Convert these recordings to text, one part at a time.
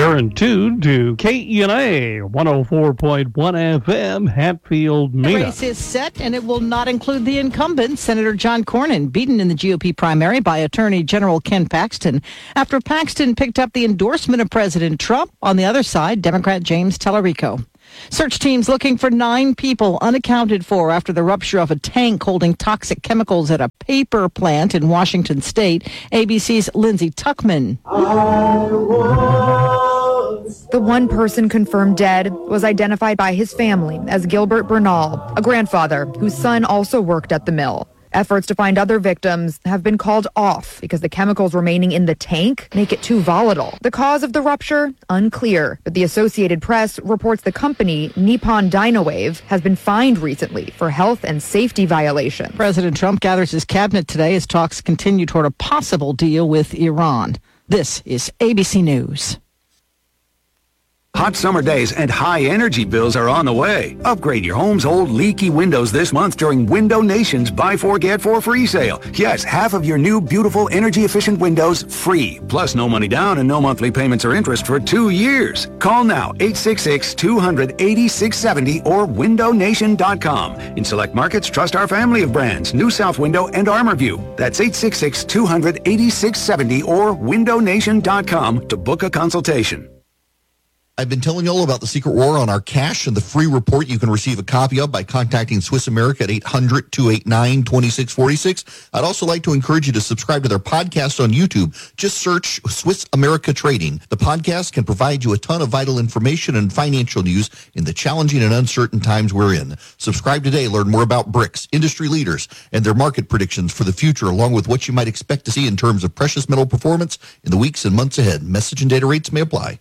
You're in tune to KENA 104.1 FM, Hatfield, Mena. The race is set, and it will not include the incumbent, Senator John Cornyn, beaten in the GOP primary by Attorney General Ken Paxton. After Paxton picked up the endorsement of President Trump, on the other side, Democrat James Tallarico. Search teams looking for 9 people unaccounted for after the rupture of a tank holding toxic chemicals at a paper plant in Washington state. ABC's Lindsay Tuckman. The one person confirmed dead was identified by his family as Gilbert Bernal, a grandfather whose son also worked at the mill. Efforts to find other victims have been called off because the chemicals remaining in the tank make it too volatile. The cause of the rupture? Unclear, but the Associated Press reports the company, Nippon Dynawave, has been fined recently for health and safety violations. President Trump gathers his cabinet today as talks continue toward a possible deal with Iran. This is ABC News. Hot summer days and high energy bills are on the way. Upgrade your home's old leaky windows this month during Window Nation's Buy 4 Get 4 free sale. Yes, half of your new beautiful energy efficient windows free. Plus no money down and no monthly payments or interest for 2 years. Call now 866-200-8670 or windownation.com. In select markets, trust our family of brands, New South Window and ArmorView. That's 866-200-8670 or windownation.com to book a consultation. I've been telling you all about the Secret War on our cash and the free report you can receive a copy of by contacting Swiss America at 800-289-2646. I'd also like to encourage you to subscribe to their podcast on YouTube. Just search Swiss America Trading. The podcast can provide you a ton of vital information and financial news in the challenging and uncertain times we're in. Subscribe today. Learn more about BRICS, industry leaders, and their market predictions for the future, along with what you might expect to see in terms of precious metal performance in the weeks and months ahead. Message and data rates may apply.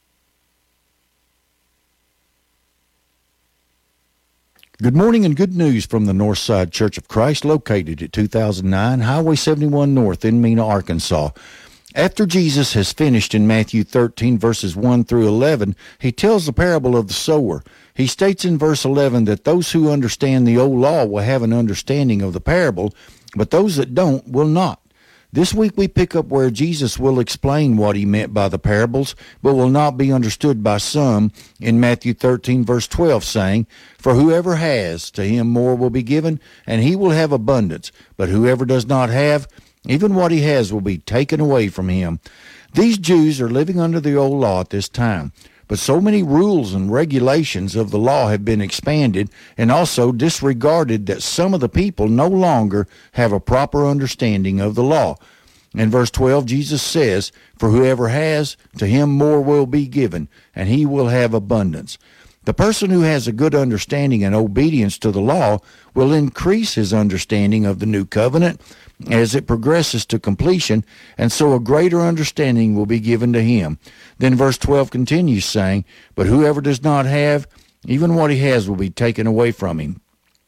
Good morning and good news from the Northside Church of Christ, located at 2009 Highway 71 North in Mena, Arkansas. After Jesus has finished in Matthew 13, verses 1 through 11, he tells the parable of the sower. He states in verse 11 that those who understand the old law will have an understanding of the parable, but those that don't will not. This week we pick up where Jesus will explain what he meant by the parables, but will not be understood by some in Matthew 13, verse 12, saying, "For whoever has, to him more will be given, and he will have abundance. But whoever does not have, even what he has will be taken away from him." These Jews are living under the old law at this time. But so many rules and regulations of the law have been expanded and also disregarded that some of the people no longer have a proper understanding of the law. In verse 12, Jesus says, "For whoever has, to him more will be given, and he will have abundance." The person who has a good understanding and obedience to the law will increase his understanding of the new covenant as it progresses to completion, and so a greater understanding will be given to him. Then verse 12 continues saying, "But whoever does not have, even what he has will be taken away from him."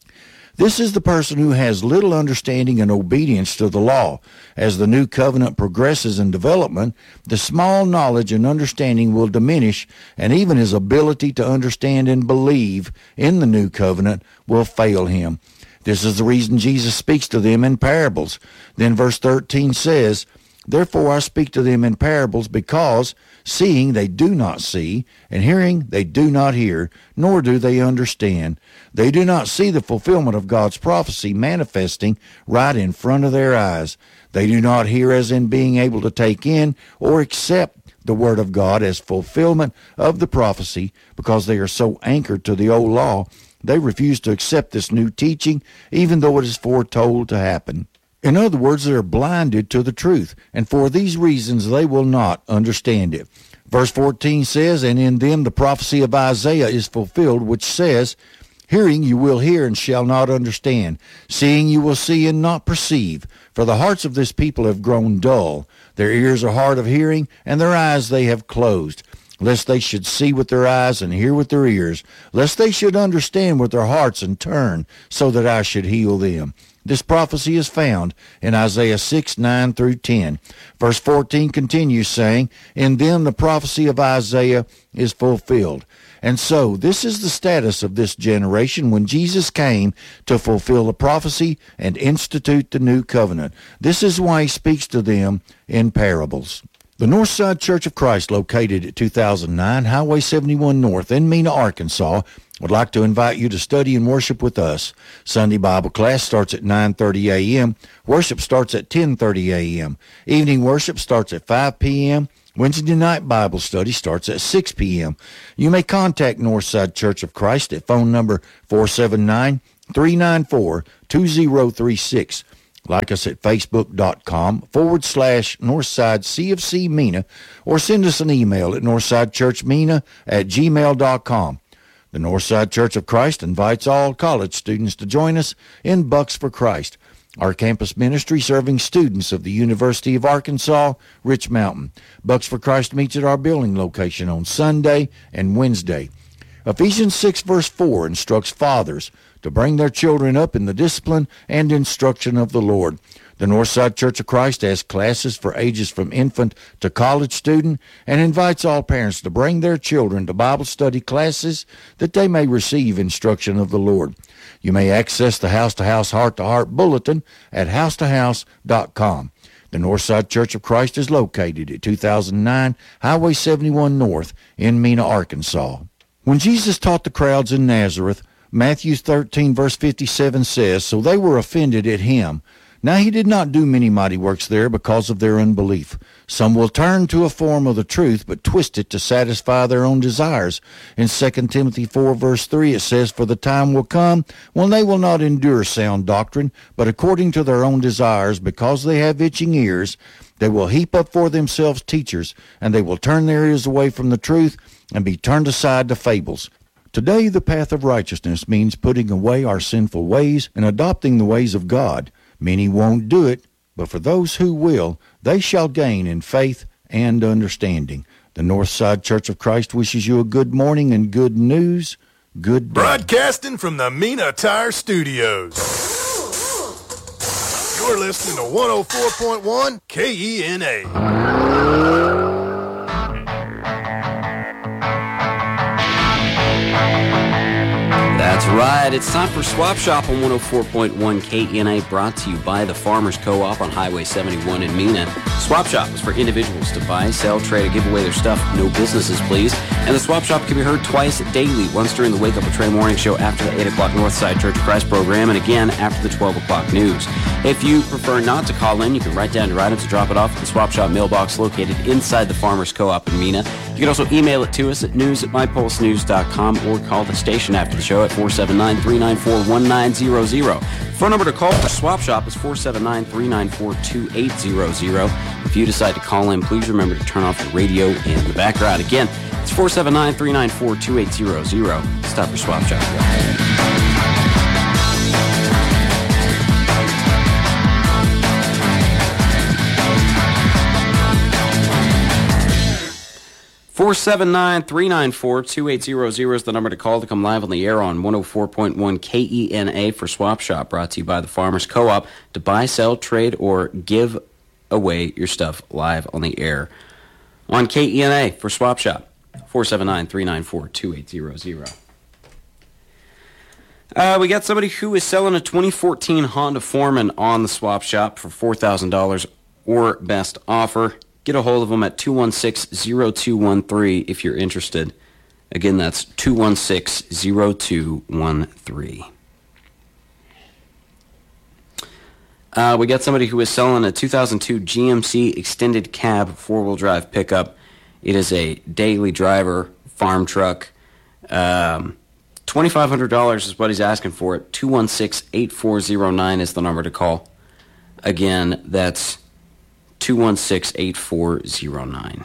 This is the person who has little understanding and obedience to the law. As the new covenant progresses in development, the small knowledge and understanding will diminish, and even his ability to understand and believe in the new covenant will fail him. This is the reason Jesus speaks to them in parables. Then verse 13 says, "Therefore I speak to them in parables, because seeing they do not see, and hearing they do not hear, nor do they understand. They do not see the fulfillment of God's prophecy manifesting right in front of their eyes. They do not hear as in being able to take in or accept the word of God as fulfillment of the prophecy, because they are so anchored to the old law, they refuse to accept this new teaching, even though it is foretold to happen." In other words, they are blinded to the truth, and for these reasons they will not understand it. Verse 14 says, "And in them the prophecy of Isaiah is fulfilled, which says, Hearing you will hear and shall not understand. Seeing you will see and not perceive. For the hearts of this people have grown dull. Their ears are hard of hearing, and their eyes they have closed. Lest they should see with their eyes and hear with their ears. Lest they should understand with their hearts and turn, so that I should heal them." This prophecy is found in Isaiah 6, 9 through 10. Verse 14 continues saying, "In them the prophecy of Isaiah is fulfilled." And so this is the status of this generation when Jesus came to fulfill the prophecy and institute the new covenant. This is why he speaks to them in parables. The Northside Church of Christ, located at 2009 Highway 71 North in Mena, Arkansas, would like to invite you to study and worship with us. Sunday Bible class starts at 9:30 a.m. Worship starts at 10:30 a.m. Evening worship starts at 5 p.m. Wednesday night Bible study starts at 6 p.m. You may contact Northside Church of Christ at phone number 479-394-2036. Like us at facebook.com/Northside CFC Mena, or send us an email at northsidechurchmena@gmail.com. The Northside Church of Christ invites all college students to join us in Bucks for Christ, our campus ministry serving students of the University of Arkansas, Rich Mountain. Bucks for Christ meets at our building location on Sunday and Wednesday. Ephesians 6 verse 4 instructs fathers to bring their children up in the discipline and instruction of the Lord. The Northside Church of Christ has classes for ages from infant to college student and invites all parents to bring their children to Bible study classes that they may receive instruction of the Lord. You may access the House-to-House, Heart-to-Heart bulletin at housetohouse.com. The Northside Church of Christ is located at 2009 Highway 71 North in Mena, Arkansas. When Jesus taught the crowds in Nazareth, Matthew 13 verse 57 says, "So they were offended at him. Now he did not do many mighty works there because of their unbelief. Some will turn to a form of the truth, but twist it to satisfy their own desires." In 2 Timothy 4 verse 3 it says, "For the time will come when they will not endure sound doctrine, but according to their own desires, because they have itching ears, they will heap up for themselves teachers, and they will turn their ears away from the truth and be turned aside to fables." Today, the path of righteousness means putting away our sinful ways and adopting the ways of God. Many won't do it, but for those who will, they shall gain in faith and understanding. The Northside Church of Christ wishes you a good morning and good news. Good day. Broadcasting from the Mena Tire Studios. You're listening to 104.1 KENA. That's right. It's time for Swap Shop on 104.1 KENA, brought to you by the Farmers Co-op on Highway 71 in Mena. Swap Shop is for individuals to buy, sell, trade, or give away their stuff. No businesses, please. And the Swap Shop can be heard twice daily, once during the Wake Up with Trey morning show after the 8 o'clock Northside Church of Christ program, and again after the 12 o'clock news. If you prefer not to call in, you can write down your items to drop it off at the Swap Shop mailbox located inside the Farmers Co-op in Mena. You can also email it to us at news@mypulsenews.com or call the station after the show at 479-394-1900. Phone number to call for Swap Shop is 479-394-2800. If you decide to call in, please remember to turn off the radio in the background. Again, it's 479-394-2800. Stop for Swap Shop. 479-394-2800 is the number to call to come live on the air on 104.1 KENA for Swap Shop, brought to you by the Farmers Co-op, to buy, sell, trade, or give away your stuff live on the air on KENA for Swap Shop, 479-394-2800. We got somebody who is selling a 2014 Honda Foreman on the Swap Shop for $4,000 or best offer. Get a hold of them at 216-0213 if you're interested. Again, that's 216-0213. We got somebody who is selling a 2002 GMC extended cab four-wheel drive pickup. It is a daily driver farm truck. $2,500 is what he's asking for it. 216-8409 is the number to call. Again, that's 216-8409.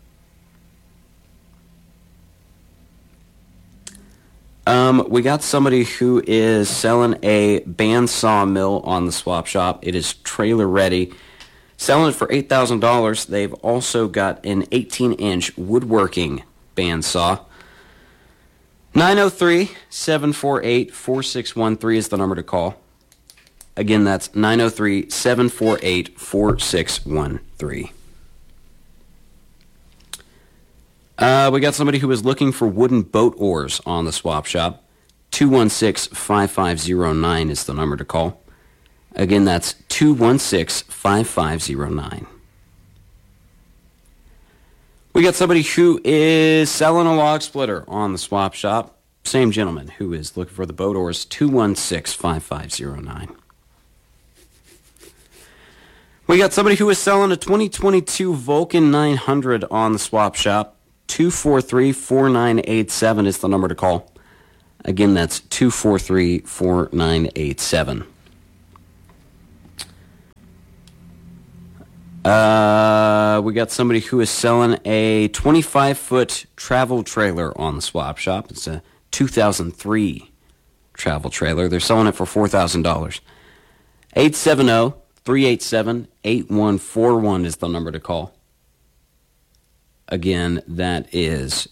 We got somebody who is selling a bandsaw mill on the Swap Shop. It is trailer ready. Selling it for $8,000. They've also got an 18-inch woodworking bandsaw. 903-748-4613 is the number to call. Again, that's 903-748-4613. We got somebody who is looking for wooden boat oars on the Swap Shop. 216-5509 is the number to call. Again, that's 216-5509. We got somebody who is selling a log splitter on the swap shop. Same gentleman who is looking for the boat oars, 216-5509. We got somebody who is selling a 2022 Vulcan 900 on the swap shop. 243-4987 is the number to call. Again, that's 243-4987. We got somebody who is selling a 25-foot travel trailer on the swap shop. It's a 2003 travel trailer. They're selling it for $4,000. 870-387-8141 is the number to call. Again, that is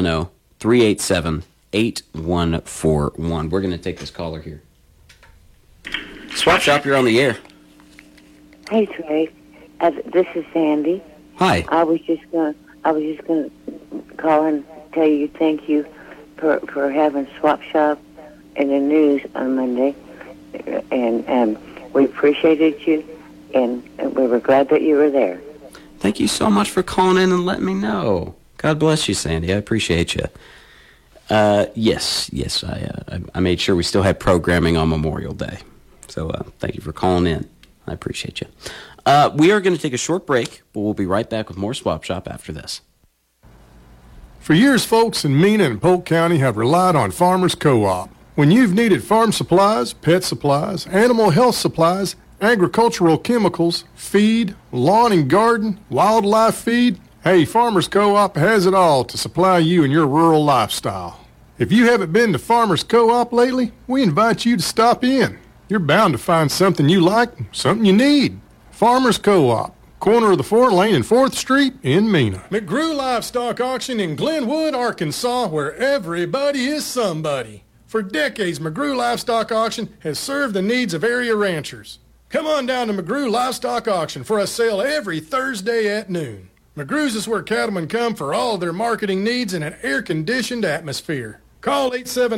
870-387-8141. We're going to take this caller here. Swap Shop, you're on the air. Hey, Trey. This is Sandy. Hi. I was just gonna call and tell you thank you for having Swap Shop in the news on Monday, and we appreciated you, and we were glad that you were there. Thank you so much for calling in and letting me know. God bless you, Sandy. I appreciate you. Yes, I made sure we still had programming on Memorial Day. So thank you for calling in. I appreciate you. We are going to take a short break, but we'll be right back with more Swap Shop after this. For years, folks in Mena and Polk County have relied on Farmers Co-op. When you've needed farm supplies, pet supplies, animal health supplies, agricultural chemicals, feed, lawn and garden, wildlife feed, hey, Farmers Co-op has it all to supply you and your rural lifestyle. If you haven't been to Farmers Co-op lately, we invite you to stop in. You're bound to find something you like, something you need. Farmers Co-op, corner of the 4-lane and 4th Street in Mena. McGrew Livestock Auction in Glenwood, Arkansas, where everybody is somebody. For decades, McGrew Livestock Auction has served the needs of area ranchers. Come on down to McGrew Livestock Auction for a sale every Thursday at noon. McGrew's is where cattlemen come for all their marketing needs in an air-conditioned atmosphere. Call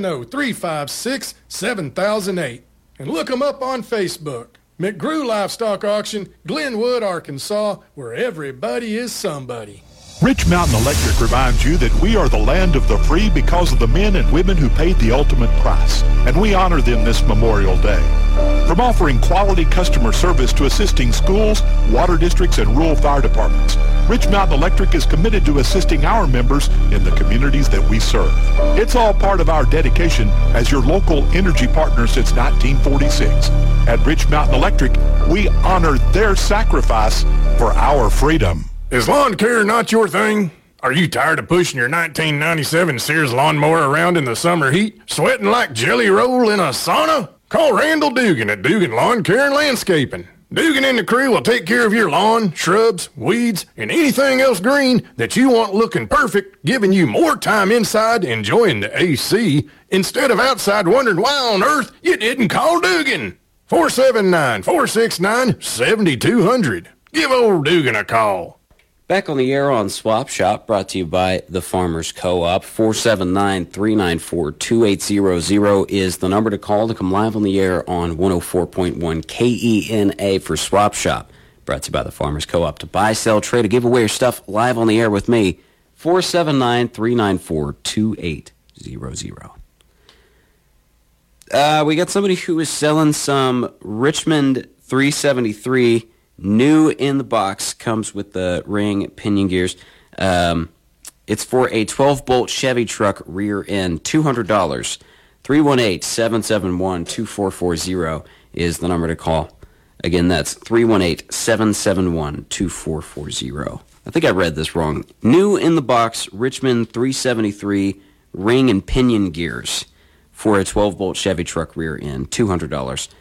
870-356-7008 and look them up on Facebook. McGrew Livestock Auction, Glenwood, Arkansas, where everybody is somebody. Rich Mountain Electric reminds you that we are the land of the free because of the men and women who paid the ultimate price, and we honor them this Memorial Day. From offering quality customer service to assisting schools, water districts, and rural fire departments, Rich Mountain Electric is committed to assisting our members in the communities that we serve. It's all part of our dedication as your local energy partner since 1946. At Rich Mountain Electric, we honor their sacrifice for our freedom. Is lawn care not your thing? Are you tired of pushing your 1997 Sears lawnmower around in the summer heat, sweating like Jelly Roll in a sauna? Call Randall Dugan at Dugan Lawn Care and Landscaping. Dugan and the crew will take care of your lawn, shrubs, weeds, and anything else green that you want looking perfect, giving you more time inside enjoying the AC instead of outside wondering why on earth you didn't call Dugan. 479-469-7200. Give old Dugan a call. Back on the air on Swap Shop, brought to you by the Farmers Co-op. 479-394-2800 is the number to call to come live on the air on 104.1 KENA for Swap Shop. Brought to you by the Farmers Co-op. To buy, sell, trade, or give away your stuff live on the air with me, 479-394-2800. We got somebody who is selling some Richmond 373 new in the box, comes with the ring, pinion gears. It's for a 12-bolt Chevy truck rear end, $200. 318-771-2440 is the number to call. Again, that's 318-771-2440. I think I read this wrong. New in the box, Richmond 373 ring and pinion gears for a 12-bolt Chevy truck rear end, $200.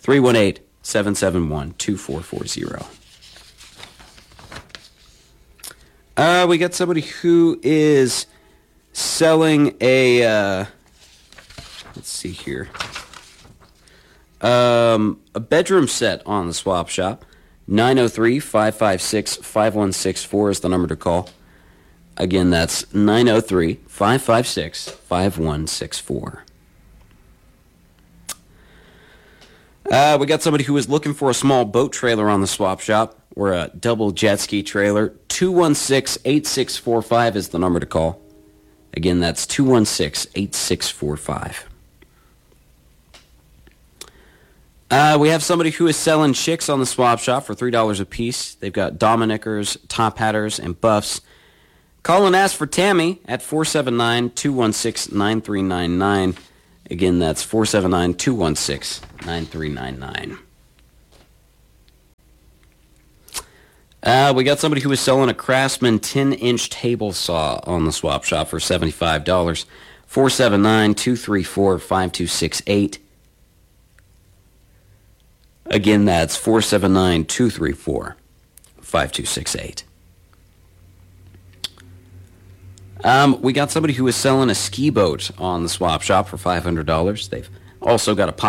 318-771-2440. We got somebody who is selling a, let's see here, a bedroom set on the Swap Shop. 903-556-5164 is the number to call. Again, that's 903-556-5164. We got somebody who is looking for a small boat trailer on the swap shop or a double jet ski trailer. 216-8645 is the number to call. Again, that's 216-8645. We have somebody who is selling chicks on the swap shop for $3 a piece. They've got Dominickers, Top Hatters, and Buffs. Call and ask for Tammy at 479-216-9399. Again, that's 479-216-9399. We got somebody who is selling a Craftsman 10-inch table saw on the swap shop for $75. 479-234-5268. Again, that's 479-234-5268. We got somebody who is selling a ski boat on the swap shop for $500. They've also got a